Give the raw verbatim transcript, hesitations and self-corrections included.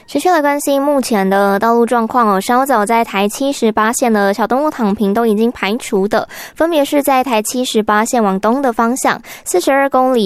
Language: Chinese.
持续来关心目前的道路状况哦。稍早在台七十八线的小东路躺平都已经排除的，分别是在台七十八线往东的方向四十二公里